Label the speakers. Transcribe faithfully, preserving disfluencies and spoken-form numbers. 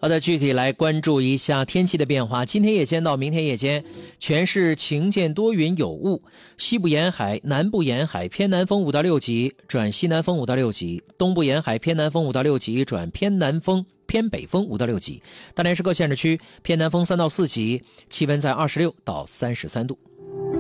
Speaker 1: 好的，具体来关注一下天气的变化。今天夜间到明天夜间，全市晴间多云有雾，西部沿海、南部沿海偏南风五到六级转西南风五到六级，东部沿海偏南风五到六级转偏南风偏北风五到六级。大连市各县市区偏南风三到四级，气温在二十六到三十三度。